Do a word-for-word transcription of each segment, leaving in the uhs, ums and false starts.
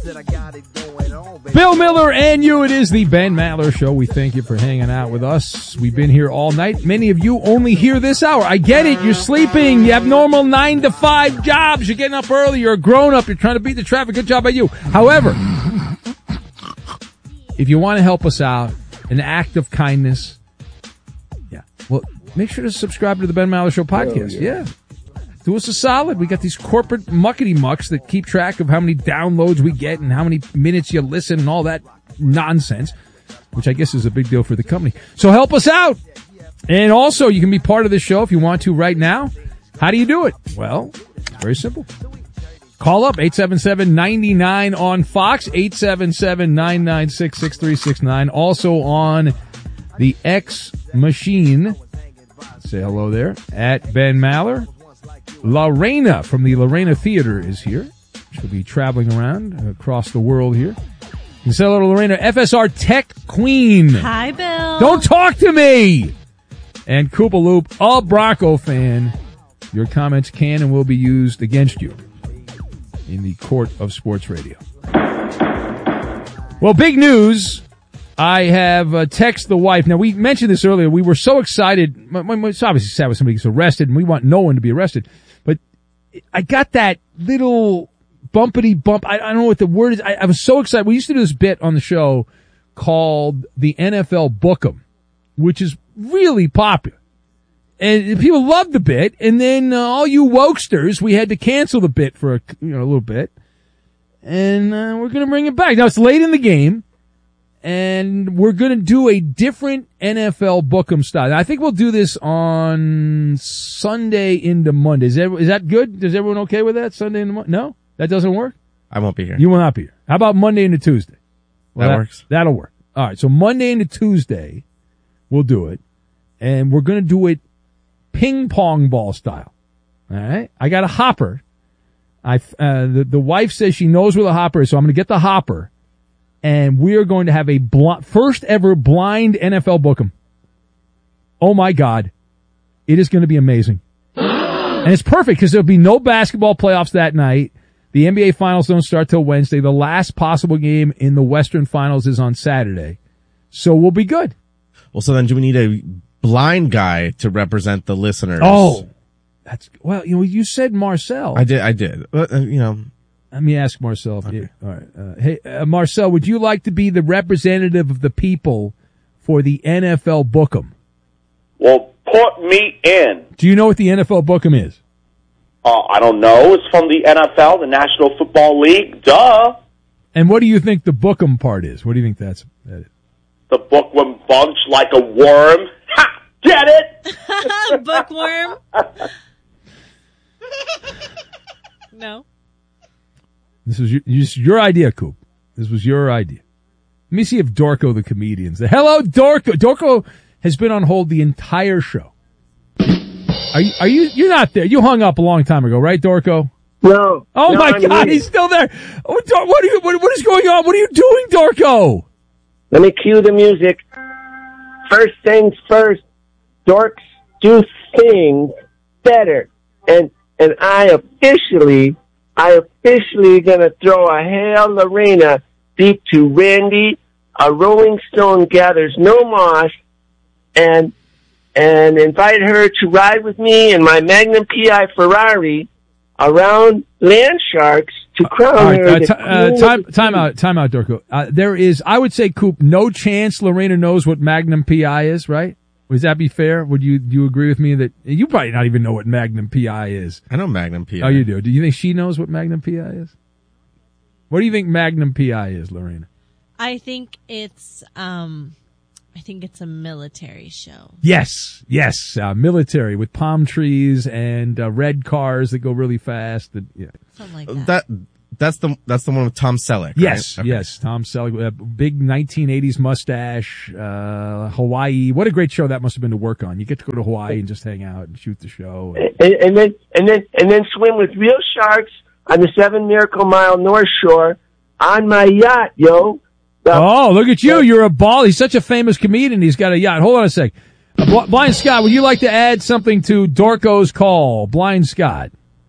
Bill Miller and you, it is the Ben Maller Show. We thank you for hanging out with us. We've been here all night. Many of you only hear this hour. I get it. You're sleeping. You have normal nine to five jobs. You're getting up early. You're a grown-up. You're trying to beat the traffic. Good job by you. However, if you want to help us out, an act of kindness, yeah, well, make sure to subscribe to the Ben Maller Show podcast. Oh, yeah. yeah. Do us a solid. We got these corporate muckety mucks that keep track of how many downloads we get and how many minutes you listen and all that nonsense, which I guess is a big deal for the company. So help us out. And also, you can be part of this show if you want to right now. How do you do it? Well, it's very simple. Call up eight seven seven, nine nine on Fox, eight seven seven, nine nine six, six three six nine. Also on the X machine. Say hello there at Ben Maller. Lorena from the Lorena Theater is here. She'll be traveling around across the world here. You can say hello to Lorena, F S R Tech Queen. Hi, Bill. Don't talk to me! And Koopa Loop, a Bronco fan. Your comments can and will be used against you in the court of sports radio. Well, big news. I have uh, texted the wife. Now, we mentioned this earlier. We were so excited. It's obviously sad when somebody gets arrested, and we want no one to be arrested. But I got that little bumpity bump. I, I don't know what the word is. I, I was so excited. We used to do this bit on the show called the N F L Book'em, which is really popular. And people loved the bit. And then uh, all you wokesters, we had to cancel the bit for a, you know, a little bit. And uh, we're going to bring it back. Now, it's late in the game. And we're going to do a different N F L Book'em style. I think we'll do this on Sunday into Monday. Is that, is that good? Is everyone okay with that? Sunday into Monday? No? That doesn't work? I won't be here. You will not be here. How about Monday into Tuesday? Well, that, that works. That'll work. All right. So Monday into Tuesday, we'll do it. And we're going to do it ping pong ball style. All right. I got a hopper. I, uh, the, the wife says she knows where the hopper is, so I'm going to get the hopper. And we are going to have a bl- first ever blind N F L Book'em. Oh my God. It is going to be amazing. And it's perfect because there'll be no basketball playoffs that night. The N B A finals don't start till Wednesday. The last possible game in the Western finals is on Saturday. So we'll be good. Well, so then do we need a blind guy to represent the listeners? Oh, that's, well, you know, you said Marcel. I did, I did. Uh, you know. Let me ask Marcel. If Okay. you, all right. Uh, hey, uh, Marcel, would you like to be the representative of the people for the N F L Book'em? Well, put me in. Do you know what the N F L Book'em is? Uh, I don't know. It's from the N F L, the National Football League. Duh. And what do you think the Book'em part is? What do you think that's that is? The bookworm bunch like a worm. Ha! Get it? Bookworm? No. This was your, this your idea, Coop. This was your idea. Let me see if Dorco the comedian's there. Hello, Dorco. Dorco has been on hold the entire show. Are you, are you, you're not there. You hung up a long time ago, right, Dorco? No. Oh no, my I'm God, here. he's still there. Oh, Dor- what are you, what, what is going on? What are you doing, Dorco? Let me cue the music. First things first, dorks do things better. And, and I officially, I officially gonna throw a Hail Lorena deep to Randy. A Rolling Stone gathers no moss, and, and invite her to ride with me in my Magnum P I Ferrari around land sharks to crown All right, her. uh, the t- uh, queen time, of the time out, time out, Dorco. Uh, there is, I would say, Coop, no chance Lorena knows what Magnum P I is, right? Would that be fair? Would you, do you agree with me that you probably not even know what Magnum P I is? I know Magnum P I. Oh, you do. Do you think she knows what Magnum P I is? What do you think Magnum P I is, Lorena? I think it's, um, I think it's a military show. Yes, yes, uh, military with palm trees and uh, red cars that go really fast. That, yeah. Something like that. That that's the that's the one with Tom Selleck. Yes, right? Okay. yes, Tom Selleck, uh, big nineteen eighties mustache, uh, Hawaii. What a great show that must have been to work on. You get to go to Hawaii and just hang out and shoot the show. And, and, and then and then and then swim with real sharks on the Seven Miracle Mile North Shore on my yacht, yo. The, oh, look at you! You're a ball. He's such a famous comedian. He's got a yacht. Hold on a sec. Uh, Bl- Blind Scott, would you like to add something to Dorco's call? Blind Scott.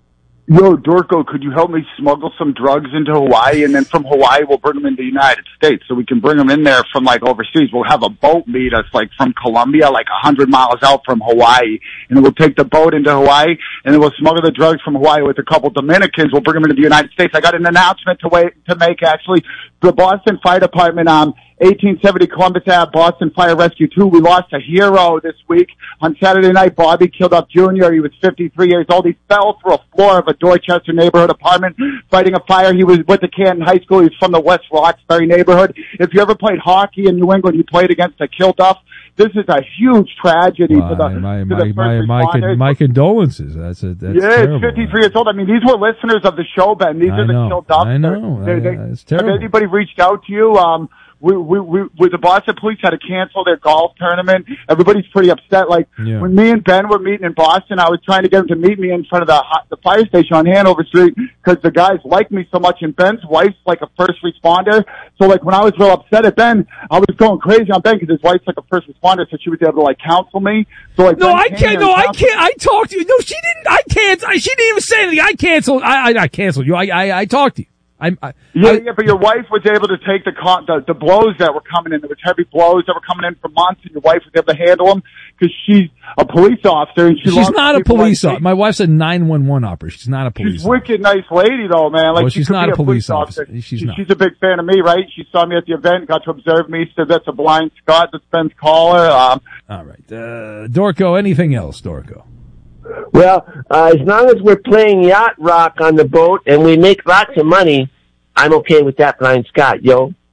Yo, Dorco, could you help me smuggle some drugs into Hawaii, and then from Hawaii we'll bring them into the United States, so we can bring them in there from like overseas. We'll have a boat meet us like from Colombia, like a hundred miles out from Hawaii, and then we'll take the boat into Hawaii, and then we'll smuggle the drugs from Hawaii with a couple Dominicans. We'll bring them into the United States. I got an announcement to wait to make actually. The Boston Fire Department, um, eighteen seventy Columbus Avenue, Boston Fire Rescue two. We lost a hero this week. On Saturday night, Bobby killed up Junior. He was fifty-three years old. He fell through a floor of a Dorchester neighborhood apartment fighting a fire. He was with the Canton High School. He's from the West Roxbury neighborhood. If you ever played hockey in New England, he played against the Kilduff. This is a huge tragedy Wow, to the, my, to my, the first my, my, responders. my condolences. That's a, that's yeah, terrible. it's fifty-three years old. I mean, these were listeners of the show, Ben. These I are the know. Kilduff. I know. They, they, I- it's terrible. Have anybody reached out to you? Um, we, we, we, we, the Boston police had to cancel their golf tournament. Everybody's pretty upset. Like, Yeah. when me and Ben were meeting in Boston, I was trying to get him to meet me in front of the, ho- the fire station on Hanover Street because the guys like me so much, and Ben's wife's like a first responder. So, like, when I was real upset at Ben, I was going crazy on Ben because his wife's like a first responder, so she was able to, like, counsel me. So, like, No, Ben I came can't. here No, and I counseled can't. I talked to you. No, she didn't. I can't. I, she didn't even say anything. I canceled. I, I, I canceled you. I, I, I talked to you. I, I, Yeah, I, yeah, but your wife was able to take the, con- the the blows that were coming in. There was heavy blows that were coming in for months, and your wife was able to handle them because she's a police officer and she. She's loves not a people police like officer. My wife's a nine one one operator. She's not a police She's a officer. wicked nice lady though, man. Like Well, she she's could not be a police officer. She's She- not. She's a big fan of me, right? She saw me at the event, got to observe me. Said that's a blind Scott. That's Ben's caller. Um, All right. Uh, Dorco, anything else, Dorco? Well, uh, as long as we're playing yacht rock on the boat and we make lots of money, I'm okay with that, Brian Scott, yo. All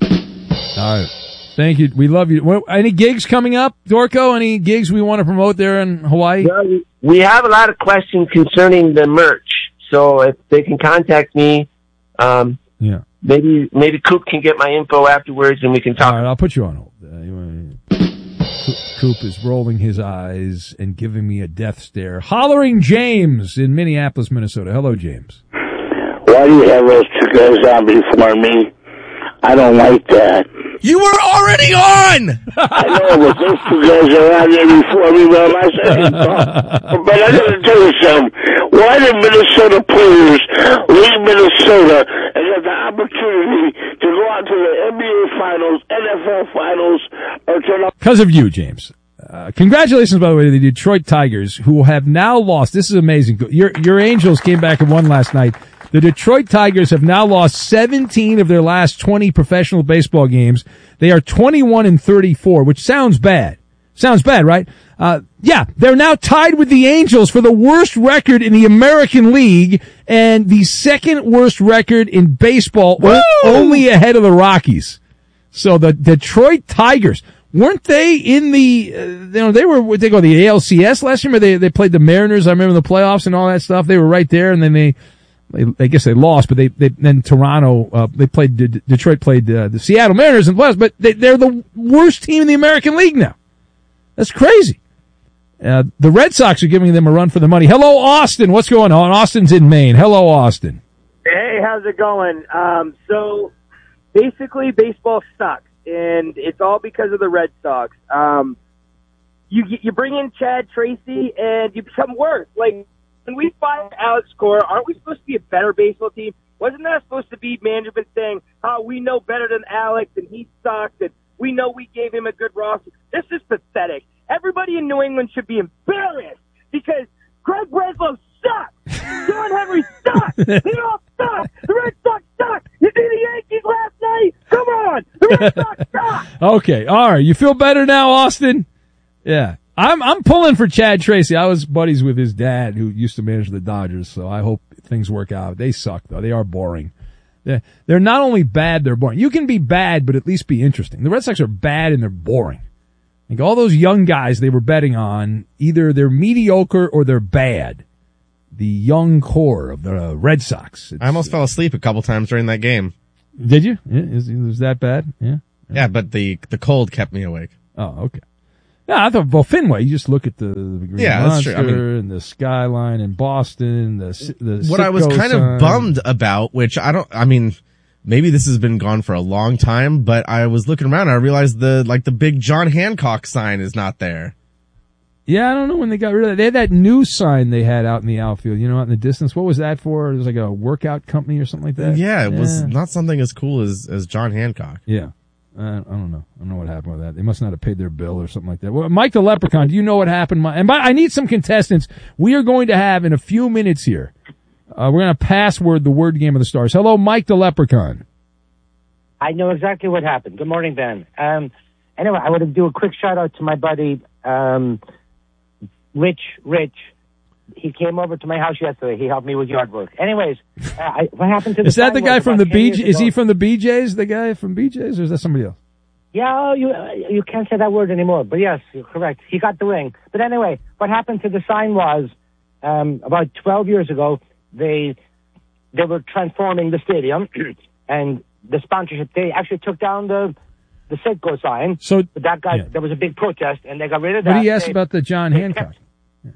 right. Thank you. We love you. What, any gigs coming up, Dorco? Any gigs we want to promote there in Hawaii? Well, we- we have a lot of questions concerning the merch, so if they can contact me, um, Yeah. maybe maybe Coop can get my info afterwards and we can talk. All right. I'll put you on hold. Uh, you want- Coop is rolling his eyes and giving me a death stare. Hollering James in Minneapolis, Minnesota. Hello, James. Why do you have those two guys on before me? I don't like that. You were already on! I know, but those two guys are on there before me, but I'm not saying so. But I gotta tell you something. Why do Minnesota players leave Minnesota and have the opportunity to go out to the N B A Finals, N F L Finals, or to... Because of you, James. Uh, congratulations, by the way, to the Detroit Tigers, who have now lost. This is amazing. Your your Angels came back and won last night. The Detroit Tigers have now lost seventeen of their last twenty professional baseball games. They are twenty-one and thirty-four, which sounds bad. Sounds bad, right? Uh, yeah, they're now tied with the Angels for the worst record in the American League and the second worst record in baseball, o- only ahead of the Rockies. So the Detroit Tigers, weren't they in the, uh, you know, they were, what they go, the A L C S last year, where they, they played the Mariners, I remember the playoffs and all that stuff. They were right there, and then they, they I guess they lost, but they, they then Toronto, uh, they played, D- Detroit played uh, the Seattle Mariners in the playoffs, but they, they're the worst team in the American League now. That's crazy. Uh, the Red Sox are giving them a run for the money. Hello, Austin. What's going on? Austin's in Maine. Hello, Austin. Hey, how's it going? Um, so basically, baseball sucks, and it's all because of the Red Sox. Um, you you bring in Chad Tracy, and you become worse. Like when we fired Alex Cora, aren't we supposed to be a better baseball team? Wasn't that supposed to be management saying, "Oh, we know better than Alex, and he sucks, and we know we gave him a good roster"? This is pathetic. Everybody in New England should be embarrassed because Craig Breslow sucks. John Henry sucks. They all suck. The Red Sox suck. You see the Yankees last night? Come on. The Red Sox suck. Okay. All right. You feel better now, Austin? Yeah. I'm, I'm pulling for Chad Tracy. I was buddies with his dad who used to manage the Dodgers, so I hope things work out. They suck though. They are boring. They're, they're not only bad, they're boring. You can be bad, but at least be interesting. The Red Sox are bad and they're boring. Like all those young guys they were betting on, either they're mediocre or they're bad. The young core of the Red Sox. It's, I almost fell asleep a couple times during that game. Did you? Yeah, is, is that bad? Yeah. Yeah, but the the cold kept me awake. Oh, okay. Yeah, I thought, well, Fenway, you just look at the, the Green Yeah, that's Monster true. I mean- and the skyline in Boston, the, the What I was Citgo kind sign. of bummed about, which I don't, I mean, maybe this has been gone for a long time, but I was looking around and I realized the, like the big John Hancock sign is not there. Yeah, I don't know when they got rid of that. They had that new sign they had out in the outfield, you know, out in the distance. What was that for? It was like a workout company or something like that? Yeah, it yeah. was not something as cool as, as John Hancock. Yeah. Uh, I don't know. I don't know what happened with that. They must not have paid their bill or something like that. Well, Mike the Leprechaun, do you know what happened? And by, I need some contestants. We are going to have, in a few minutes here, uh, we're going to password the word game of the stars. Hello, Mike the Leprechaun. I know exactly what happened. Good morning, Ben. Um, anyway, I want to do a quick shout out to my buddy, um, Rich, Rich. He came over to my house yesterday. He helped me with yard work. Anyways, uh, I, what happened to the Is that the guy from the B J? Is he ago, from the B Js, the guy from B Js, or is that somebody else? Yeah, you uh, you can't say that word anymore. But yes, you're correct. He got the ring. But anyway, what happened to the sign was, um, about twelve years ago, they they were transforming the stadium, and the sponsorship, they actually took down the the Citgo sign. So but that guy, yeah. there was a big protest, and they got rid of that. But he asked they, about the John Hancock. Kept,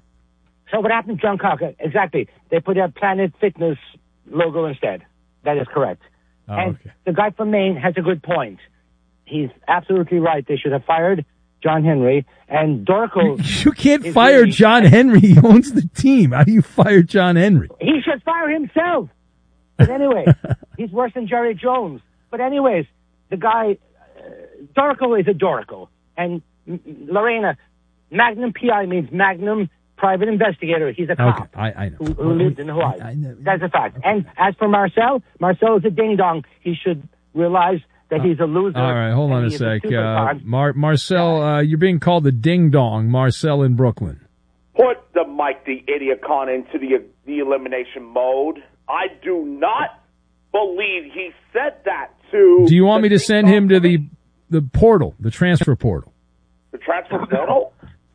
So what happened to John Hancock? Exactly. They put a Planet Fitness logo instead. That is correct. Oh, and okay. the guy from Maine has a good point. He's absolutely right. They should have fired John Henry. And Dorco... You can't fire really, John Henry. He owns the team. How do you fire John Henry? He should fire himself. But anyway, he's worse than Jerry Jones. But anyways, the guy... Uh, Dorco is a Dorco. And Lorena, Magnum P I means Magnum... private investigator. He's a cop okay. I, I know. who, who lived in Hawaii. I, I know. That's a fact. And as for Marcel, Marcel is a ding-dong. He should realize that he's a loser. All right, hold on a sec. A uh, Mar- Marcel, uh, you're being called a ding-dong. Marcel in Brooklyn. Put the Mike the Idiocon into the, the elimination mode. I do not believe he said that to... Do you want me to send him to the the portal, the transfer portal? The transfer portal?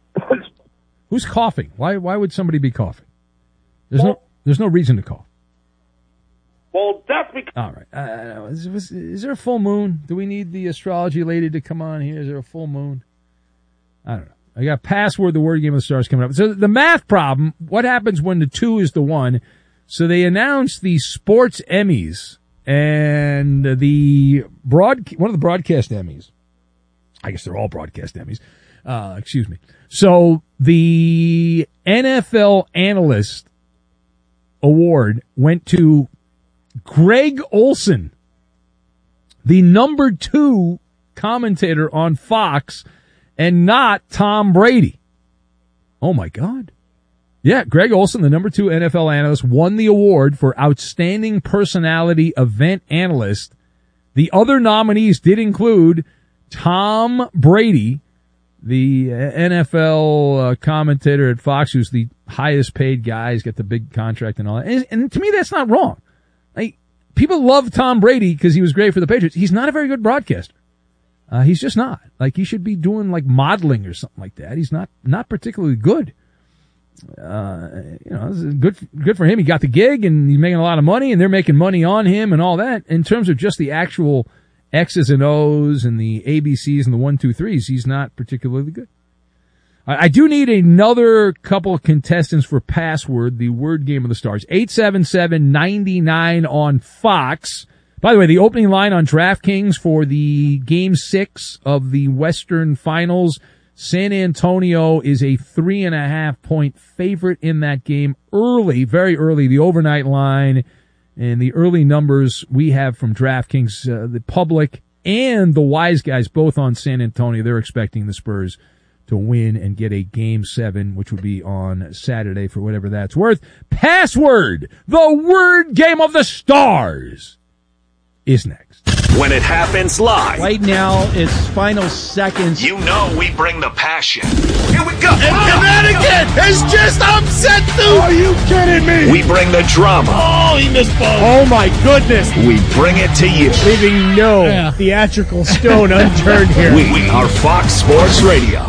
Who's coughing? Why why would somebody be coughing? There's well, no there's no reason to cough. Well, that's because... All right. Uh, is, is, is there a full moon? Do we need the astrology lady to come on here? Is there a full moon? I don't know. I got password, the word game of the stars coming up. So the math problem, what happens when the two is the one? So they announced the sports Emmys and the broad one of the broadcast Emmys. I guess they're all broadcast Emmys. Uh, excuse me. So the N F L Analyst Award went to Greg Olson, the number two commentator on Fox, and not Tom Brady. Oh, my God. Yeah, Greg Olson, the number two N F L analyst, won the award for Outstanding Personality Event Analyst. The other nominees did include Tom Brady, the N F L uh, commentator at Fox, who's the highest paid guy. He's got the big contract and all that. And, and to me, that's not wrong. Like, people love Tom Brady because he was great for the Patriots. He's not a very good broadcaster. Uh, he's just not. Like, he should be doing, like, modeling or something like that. He's not, not particularly good. Uh, you know, good, good for him. He got the gig and he's making a lot of money and they're making money on him and all that. In terms of just the actual X's and O's and the A B C's and the one, two, threes, he's not particularly good. I, I do need another couple of contestants for password, the word game of the stars. eight seven seven, nine nine on Fox. By the way, the opening line on DraftKings for the game six of the Western Finals, San Antonio is a three and a half point favorite in that game early, very early, the overnight line. And the early numbers we have from DraftKings, uh, the public and the wise guys both on San Antonio, they're expecting the Spurs to win and get a game seven, which would be on Saturday for whatever that's worth. Password, the word game of the stars, is next. When it happens live. Right now, it's final seconds. You know we bring the passion. Here we go. And oh, Connecticut has just upset the... Are you kidding me? We bring the drama. Oh, he missed both. Oh, my goodness. We bring it to you. Leaving no yeah. theatrical stone unturned here. We, we are Fox Sports Radio.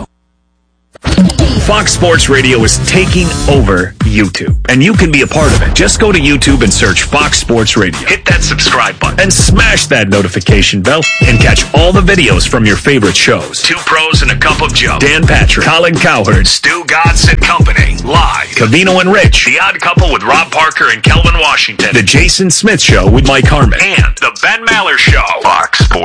Fox Sports Radio is taking over YouTube, and you can be a part of it. Just go to YouTube and search Fox Sports Radio. Hit that subscribe button and smash that notification bell and catch all the videos from your favorite shows. Two Pros and a Cup of Joe. Dan Patrick, Colin Cowherd, Stu Godson Company, live. Cavino and Rich, The Odd Couple with Rob Parker and Kelvin Washington. The Jason Smith Show with Mike Harmon. And The Ben Maller Show. Fox Sports Radio.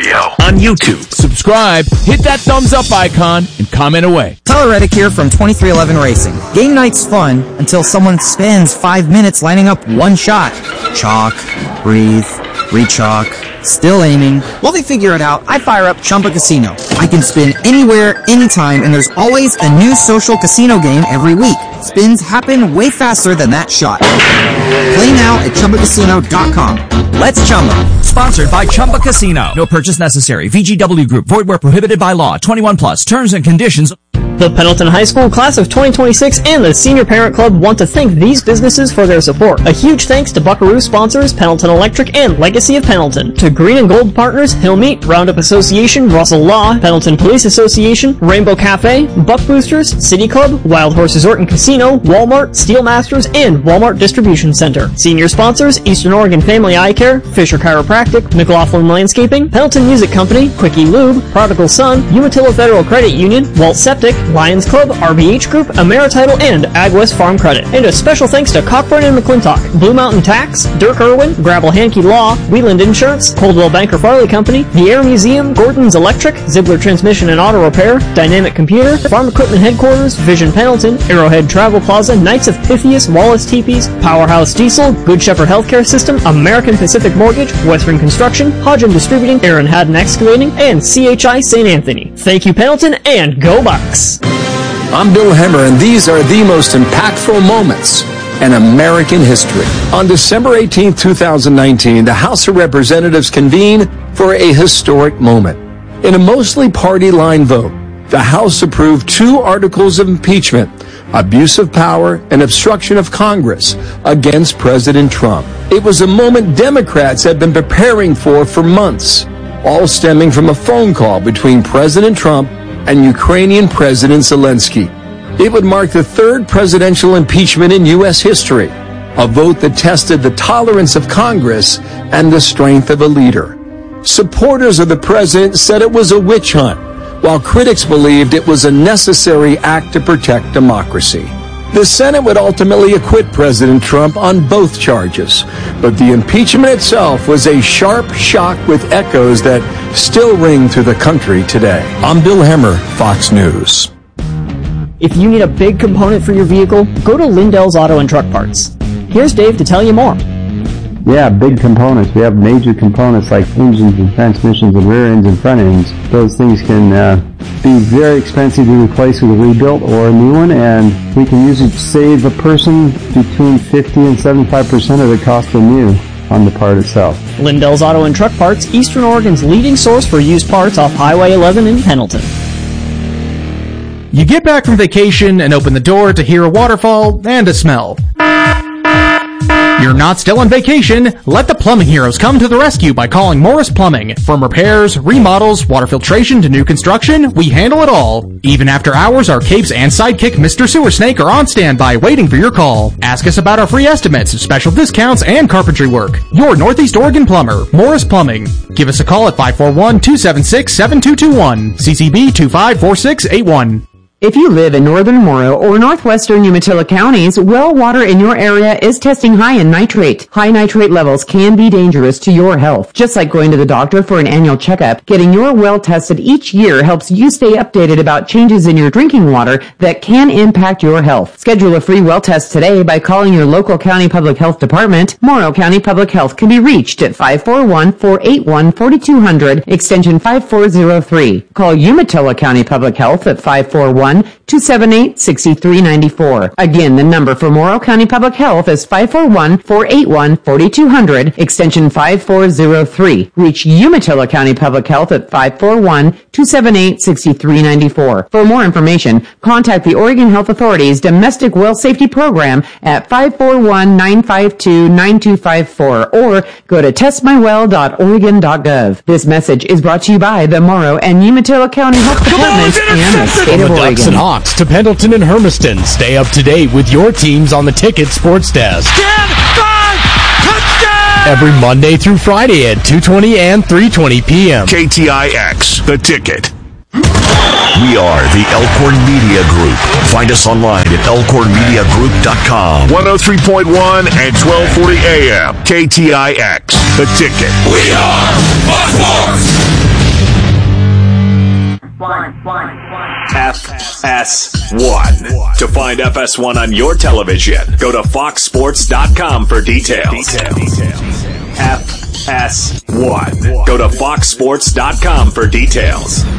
Radio on YouTube. Subscribe, hit that thumbs up icon, and comment away. Tyler Reddick here from twenty-three eleven Racing. Game night's fun until someone spends five minutes lining up one shot. Chalk, breathe, re-chalk, still aiming. While they figure it out, I fire up Chumba Casino. I can spin anywhere, anytime, and there's always a new social casino game every week. Spins happen way faster than that shot. Play now at Chumba Casino dot com. Let's Chumba. Sponsored by Chumba Casino. No purchase necessary. V G W Group. Void where prohibited by law. twenty-one plus. Terms and conditions. The Pendleton High School class of twenty twenty-six and the Senior Parent Club want to thank these businesses for their support. A huge thanks to Buckaroo sponsors Pendleton Electric and Legacy of Pendleton. To Green and Gold partners Hillmeat, Roundup Association, Russell Law, Pendleton Police Association, Rainbow Cafe, Buck Boosters, City Club, Wild Horse Resort and Casino, Walmart, Steelmasters, and Walmart Distribution Center. Senior sponsors Eastern Oregon Family Eye Care, Fisher Chiropractic, McLaughlin Landscaping, Pendleton Music Company, Quickie Lube, Prodigal Son, Umatilla Federal Credit Union, Walt Septic, Lions Club, R B H Group, AmeriTitle, and AgWest Farm Credit. And a special thanks to Cockburn and McClintock, Blue Mountain Tax, Dirk Irwin, Gravel Hankey Law, Wheeland Insurance, Coldwell Banker Farley Company, the Air Museum, Gordon's Electric, Ziegler Transmission and Auto Repair, Dynamic Computer, Farm Equipment Headquarters, Vision Pendleton, Arrowhead Travel Plaza, Knights of Pythias, Wallace Teepees, Powerhouse Diesel, Good Shepherd Healthcare System, American Pacific Mortgage, Western Construction, Hodgin Distributing, Aaron Haddon Excavating, and C H I Saint Anthony. Thank you, Pendleton, and go Bucks! I'm Bill Hemmer, and these are the most impactful moments in American history. On December eighteenth, twenty nineteen, the House of Representatives convened for a historic moment. In a mostly party-line vote, the House approved two articles of impeachment, abuse of power and obstruction of Congress, against President Trump. It was a moment Democrats had been preparing for for months, all stemming from a phone call between President Trump and Ukrainian President Zelensky. It would mark the third presidential impeachment in U S history, a vote that tested the tolerance of Congress and the strength of a leader. Supporters of the president said it was a witch hunt, while critics believed it was a necessary act to protect democracy. The Senate would ultimately acquit President Trump on both charges, but the impeachment itself was a sharp shock with echoes that still ring through the country today. I'm Bill Hemmer, Fox News. If you need a big component for your vehicle, go to Lindell's Auto and Truck Parts. Here's Dave to tell you more. Yeah, big components. We have major components like engines and transmissions and rear ends and front ends. Those things can uh, be very expensive to replace with a rebuilt or a new one, and we can usually save a person between fifty and seventy-five percent of the cost of new on the part itself. Lindell's Auto and Truck Parts, Eastern Oregon's leading source for used parts off Highway eleven in Pendleton. You get back from vacation and open the door to hear a waterfall and a smell. You're not still on vacation. Let the plumbing heroes come to the rescue by calling Morris Plumbing. From repairs, remodels, water filtration to new construction, we handle it all. Even after hours, our capes and sidekick Mister Sewer Snake are on standby waiting for your call. Ask us about our free estimates, special discounts, and carpentry work. Your Northeast Oregon plumber, Morris Plumbing. Give us a call at five four one, two seven six, seven two two one. C C B two five four six eight one. If you live in northern Morrow or northwestern Umatilla counties, well water in your area is testing high in nitrate. High nitrate levels can be dangerous to your health. Just like going to the doctor for an annual checkup, getting your well tested each year helps you stay updated about changes in your drinking water that can impact your health. Schedule a free well test today by calling your local county public health department. Morrow County Public Health can be reached at five four one, four eight one, four two zero zero, extension five four zero three. Call Umatilla County Public Health at five four one, two seven eight, six three nine four. Again, the number for Morrow County Public Health is five four one, four eight one, four two zero zero, extension five four zero three. Reach Umatilla County Public Health at five four one, two seven eight, six three nine four. For more information, contact the Oregon Health Authority's Domestic Well Safety Program at five four one, nine five two, nine two five four or go to test my well dot oregon dot gov. This message is brought to you by the Morrow and Umatilla County Health Departments and the State of Oregon. Ducks and Hawks to Pendleton and Hermiston. Stay up to date with your teams on the Ticket Sports Desk. ten, five, touchdown! Every Monday through Friday at two twenty and three twenty p.m. K T I X, The Ticket. We are the Elkhorn Media Group. Find us online at elkhorn media group dot com. one oh three point one and twelve forty a.m. K T I X, The Ticket. We are Fox Sports! S one. To find F S one on your television, go to fox sports dot com for details. F S one. Go to fox sports dot com for details.